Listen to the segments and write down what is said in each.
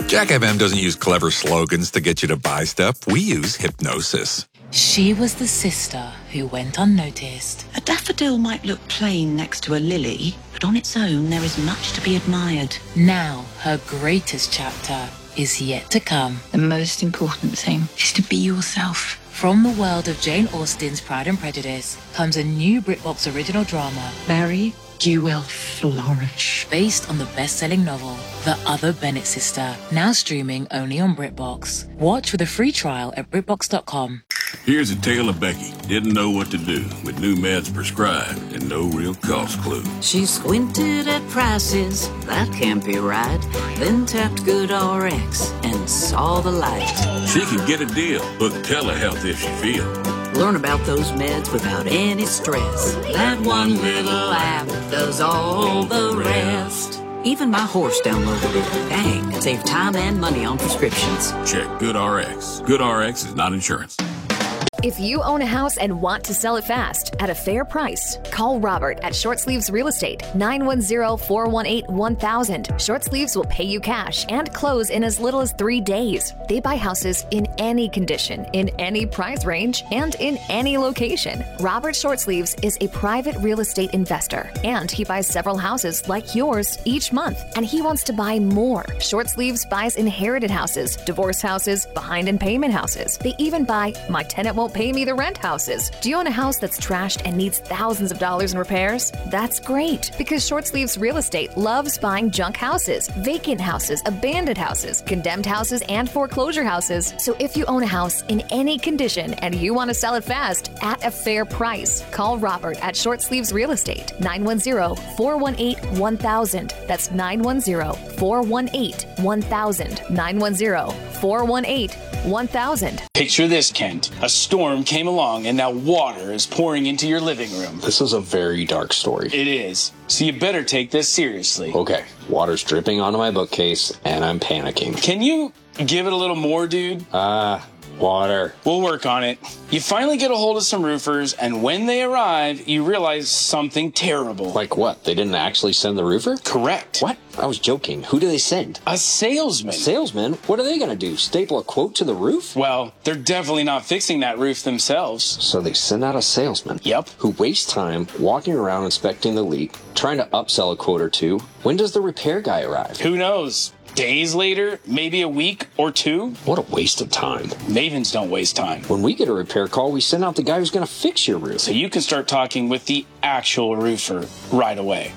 Jack FM doesn't use clever slogans to get you to buy stuff. We use hypnosis. She was the sister who went unnoticed. A daffodil might look plain next to a lily, but on its own there is much to be admired. Now, her greatest chapter is yet to come. The most important thing is to be yourself. From the world of Jane Austen's Pride and Prejudice comes a new BritBox original drama. Mary, you will flourish. Based on the best-selling novel, The Other Bennett Sister, now streaming only on BritBox. Watch with a free trial at BritBox.com. Here's a tale of Becky. Didn't know what to do with new meds prescribed and no real cost clue. She squinted at prices, that can't be right. Then tapped GoodRx and saw the light. She can get a deal with telehealth if she feels. Learn about those meds without any stress. That one little app does all the rest. Even my horse downloaded it. Dang, it saved time and money on prescriptions. Check GoodRx. GoodRx is not insurance. If you own a house and want to sell it fast at a fair price, call Robert at Short Sleeves Real Estate, 910-418-1000. Short Sleeves will pay you cash and close in as little as 3 days. They buy houses in any condition, in any price range, and in any location. Robert Short Sleeves is a private real estate investor, and he buys several houses like yours each month, and he wants to buy more. Short Sleeves buys inherited houses, divorce houses, behind in payment houses. They even buy my tenant won't pay me the rent houses. Do you own a house that's trashed and needs thousands of dollars in repairs? That's great, because Short Sleeves Real Estate loves buying junk houses, vacant houses, abandoned houses, condemned houses, and foreclosure houses. So if you own a house in any condition and you want to sell it fast at a fair price, call Robert at Short Sleeves Real Estate, 910-418-1000. That's 910-418-1000. 910-418-1000. Picture this, Kent. A storm came along and now water is pouring into your living room. This is a very dark story. It is. So you better take this seriously. Okay. Water's dripping onto my bookcase and I'm panicking. Can you give it a little more, dude? Water. We'll work on it. You finally get a hold of some roofers, and when they arrive, you realize something terrible. Like what? They didn't actually send the roofer? Correct. What? I was joking. Who do they send? A salesman. Salesman? What are they going to do? Staple a quote to the roof? Well, they're definitely not fixing that roof themselves. So they send out a salesman? Yep. Who wastes time walking around inspecting the leak, trying to upsell a quote or two. When does the repair guy arrive? Who knows? Days later? Maybe a week or two? What a waste of time. Mavens don't waste time. When we get a repair call, we send out the guy who's going to fix your roof. So you can start talking with the actual roofer right away.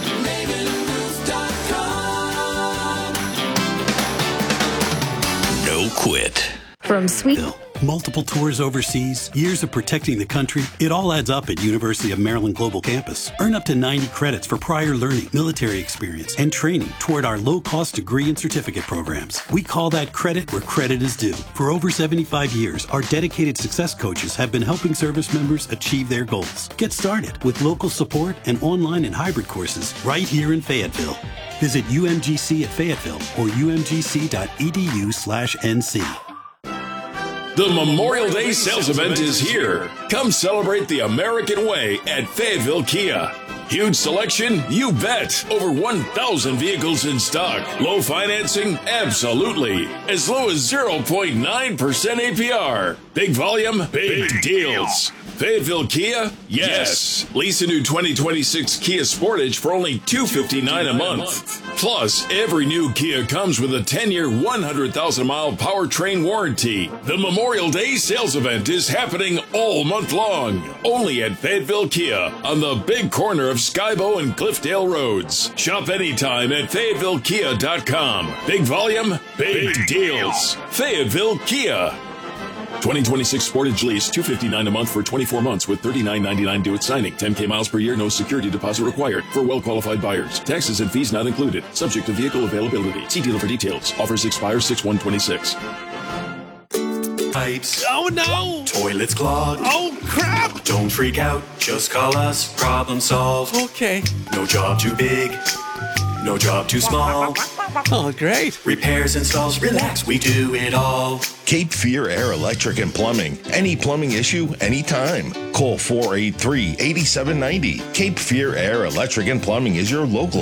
No quit. From Sweet... Multiple tours overseas, years of protecting the country, it all adds up at University of Maryland Global Campus. Earn up to 90 credits for prior learning, military experience, and training toward our low-cost degree and certificate programs. We call that credit where credit is due. For over 75 years, our dedicated success coaches have been helping service members achieve their goals. Get started with local support and online and hybrid courses right here in Fayetteville. Visit UMGC at Fayetteville or umgc.edu/NC. The Memorial Day sales event is here. Come celebrate the American way at Fayetteville Kia. Huge selection? You bet. Over 1,000 vehicles in stock. Low financing? Absolutely. As low as 0.9% APR. Big volume? Big deals. Fayetteville Kia? Yes. Lease a new 2026 Kia Sportage for only $259 a month. Plus, every new Kia comes with a 10-year, 100,000-mile powertrain warranty. The Memorial Day sales event is happening all month long. Only at Fayetteville Kia on the big corner of Skybo and Cliffdale Roads. Shop anytime at FayettevilleKia.com. Big volume, big deals. Fayetteville Kia. 2026 Sportage lease, $259 a month for 24 months with $39.99 due at signing. 10K miles per year, no security deposit required for well-qualified buyers. Taxes and fees not included. Subject to vehicle availability. See dealer for details. Offers expire 6/1/26. Pipes. Oh no! Toilets clogged. Oh crap! Don't freak out. Just call us. Problem solved. Okay. No job too big. No job too small. Oh, great. Repairs, installs, relax, we do it all. Cape Fear Air Electric and Plumbing. Any plumbing issue, anytime. Call 483-8790. Cape Fear Air Electric and Plumbing is your local